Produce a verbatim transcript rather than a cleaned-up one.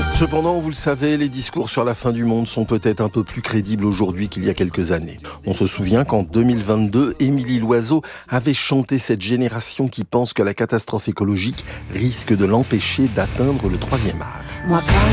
Cependant, vous le savez, les discours sur la fin du monde sont peut-être un peu plus crédibles aujourd'hui qu'il y a quelques années. On se souvient qu'en deux mille vingt-deux, Émilie Loiseau avait chanté cette génération qui pense que la catastrophe écologique risque de l'empêcher d'atteindre le troisième âge. Moi quand